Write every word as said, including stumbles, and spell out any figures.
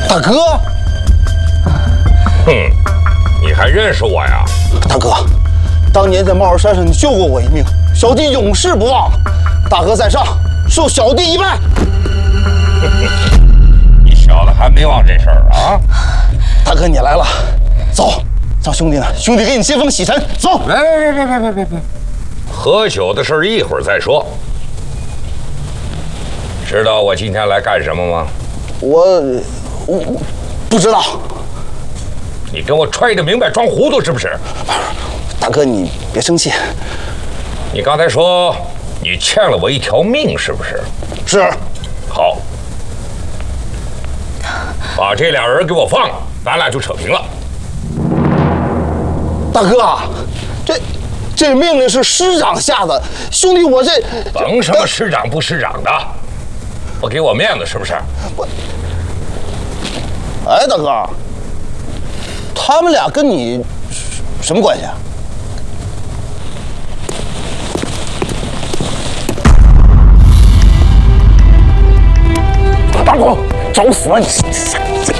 大哥， 哼，你还认识我呀？ 大哥，当年在猫儿山上你救过我一命，小弟永世不忘。大哥在上，受小弟一拜。 你小子还没忘这事儿啊？ 大哥你来了，走，让兄弟呢，兄弟给你接风洗尘。走。 别别别别别别别别，喝酒的事儿一会儿再说。知道我今天来干什么吗？ 我我不知道。 你跟我揣着明白装糊涂是不是？ 大哥你别生气。 你刚才说你欠了我一条命是不是？ 是。 好，把这俩人给我放了，咱俩就扯平了。 大哥，这这命令是师长下的，兄弟我这甭什么师长不师长的，不给我面子是不是？ 我，哎，大哥，他们俩跟你什么关系啊？大狗，找死吧你！